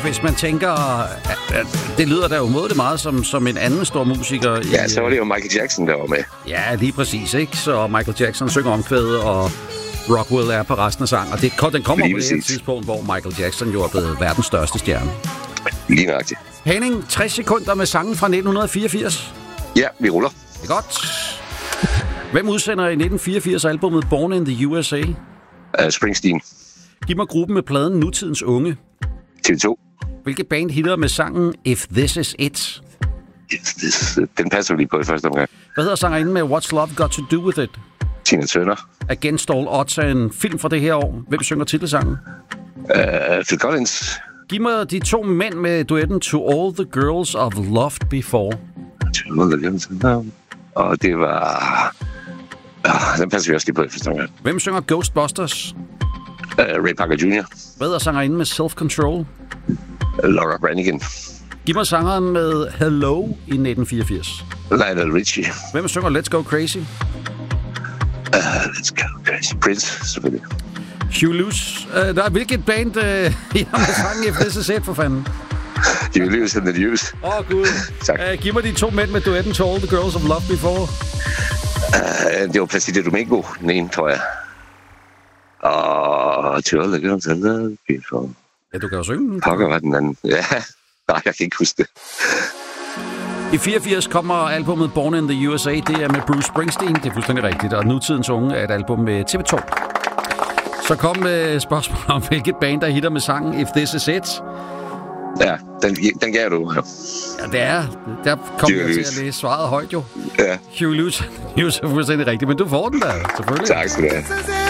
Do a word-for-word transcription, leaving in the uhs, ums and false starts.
hvis man tænker, at, at det lyder da umådeligt meget som, som en anden stor musiker. Ja, i, så var det jo Michael Jackson, der var med. Ja, lige præcis, ikke? Så Michael Jackson synger omkvædet, og Rockwell er på resten af sang. Og det, den kommer lige på det tidspunkt, hvor Michael Jackson jo er blevet verdens største stjerne. Lige nøjagtigt. Henning, tres sekunder med sangen fra nitten fireogfirs. Ja, vi ruller. Det er godt. Hvem udsender i nitten fireogfirs albumet Born in the U S A? Uh, Springsteen. Giv mig gruppen med pladen Nutidens Unge. T V to. Hvilket band hitter med sangen If This Is It? Yes, this, den passer lige på i første omgang. Hvad hedder sangerinden med What's Love Got To Do With It? Tina Turner. Against All Odds er en film fra det her år. Hvem synger titelsangen? Uh, Phil Collins. Giv mig de to mænd med duetten To All The Girls I've Loved Before. To All The Girls I've Loved. Og det var... Uh, den passer vi også lige på i første omgang. Hvem synger Ghostbusters? Uh, Ray Parker junior Hvad hedder sangerinden med Self Control? Uh, Laura Branigan. Giv mig sangeren med Hello i nitten fireogfirs. Lionel Richie. Hvem synger Let's Go Crazy? Uh, let's go crazy. Prince, selvfølgelig. Hugh Lewis. Uh, der er hvilket band uh, hitter med sangen If This Is It, for fanden? Hugh Lewis and the News. Åh, oh, gud. Tak. Uh, giv mig de to mænd med duetten To All The Girls I've Loved Before. Uh, det var Placido Domingo, den ene, tror jeg. Og To All The Girls I've Loved Before. Ja, du kan jo synge den. Pokker var den anden. Ja, nej, jeg kan ikke huske det. I fireogfirs kommer albumet Born in the U S A. Det er med Bruce Springsteen. Det er fuldstændig rigtigt. Og Nutidens Unge er et album med T V to. Så kom med spørgsmål om, hvilket band, der hitter med sangen If This Is It. Ja, den, den gav du. Ja, det er. Der kom jeg til at læse svaret højt jo. Ja. Hugh Lewis er fuldstændig rigtigt, men du får den der, selvfølgelig. Tak skal du have.